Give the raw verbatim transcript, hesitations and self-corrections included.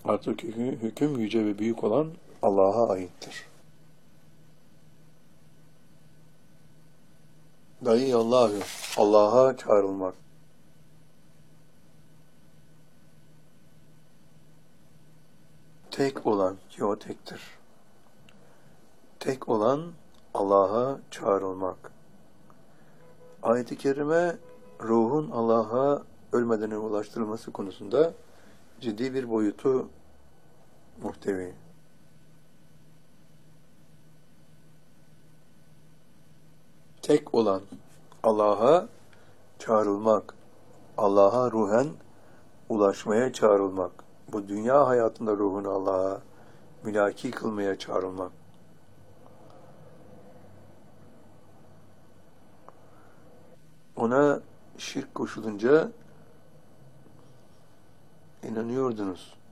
Artık hüküm, hüküm yüce ve büyük olan Allah'a aittir. Dahi Allahü, Allah'a çağrılmak. Tek olan ki o tektir. Tek olan Allah'a çağrılmak. Ayet-i kerime ruhun Allah'a ölmeden ulaştırılması konusunda ciddi bir boyutu muhtevi. Tek olan Allah'a çağrılmak, Allah'a ruhen ulaşmaya çağrılmak, bu dünya hayatında ruhunu Allah'a mülaki kılmaya çağrılmak. Ona şirk koşulunca inanıyordunuz.